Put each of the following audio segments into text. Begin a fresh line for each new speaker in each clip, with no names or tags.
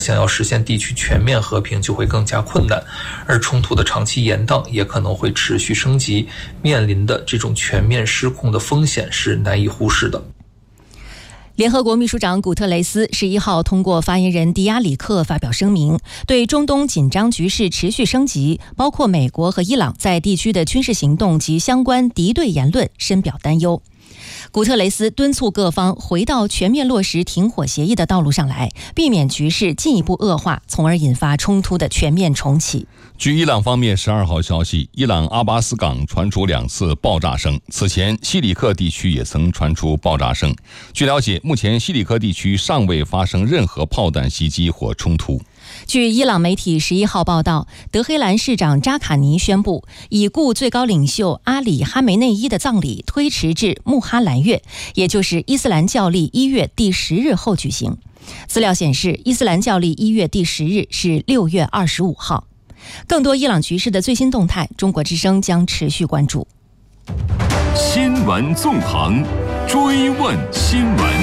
想要实现地区全面和平就会更加困难，而冲突的长期延宕也可能会持续升级，面临的这种全面失控的风险是难以忽视的。
联合国秘书长古特雷斯11号通过发言人迪亚里克发表声明，对中东紧张局势持续升级，包括美国和伊朗在地区的军事行动及相关敌对言论深表担忧。古特雷斯敦促各方回到全面落实停火协议的道路上来，避免局势进一步恶化，从而引发冲突的全面重启。
据伊朗方面12号消息，伊朗阿巴斯港传出2次爆炸声，此前西里克地区也曾传出爆炸声。据了解，目前西里克地区尚未发生任何炮弹袭击或冲突。
据伊朗媒体11号报道，德黑兰市长扎卡尼宣布，已故最高领袖阿里·哈梅内伊的葬礼推迟至穆哈兰月，也就是伊斯兰教历1月第10日后举行。资料显示，伊斯兰教历1月第10日是6月25号。更多伊朗局势的最新动态，中国之声将持续关注。
新闻纵横，追问新闻。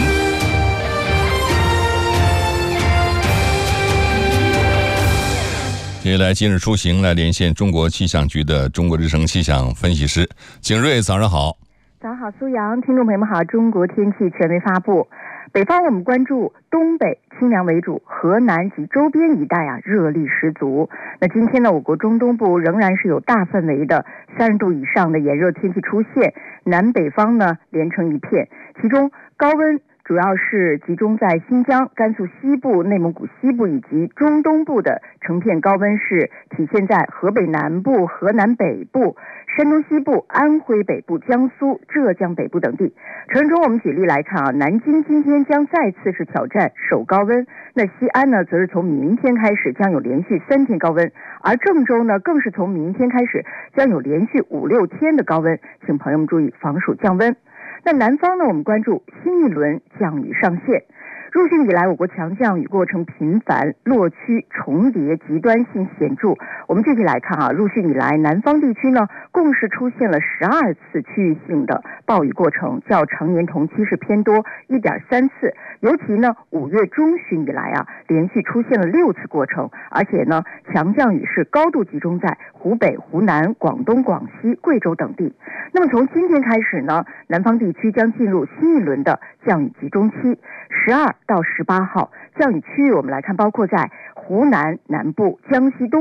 接下来今日出行来连线中国气象局的中国之声气象分析师景睿，早上好。
早上好，苏阳，听众朋友们好。中国天气权威发布，北方我们关注东北清凉为主，河南及周边一带热力十足。那今天呢，我国中东部仍然是有大范围的30度以上的炎热天气出现，南北方呢连成一片，其中高温主要是集中在新疆、甘肃西部、内蒙古西部以及中东部的成片高温是体现在河北南部、河南北部、山东西部、安徽北部、江苏、浙江北部等地。城中我们举例来看南京今天将再次是挑战首高温，那西安呢则是从明天开始将有连续3天高温，而郑州呢更是从明天开始将有连续5、6天的高温，请朋友们注意防暑降温。那南方呢，我们关注新一轮降雨上线。入汛以来，我国强降雨过程频繁，落区重叠，极端性显著。我们具体来看入汛以来，南方地区呢共是出现了12次区域性的暴雨过程，较常年同期是偏多1.3次。尤其呢5月中旬以来连续出现了6次过程，而且呢强降雨是高度集中在湖北、湖南、广东、广西、贵州等地。那么从今天开始呢，南方地区将进入新一轮的降雨集中期。12到18号降雨区域我们来看，包括在湖南南部、江西东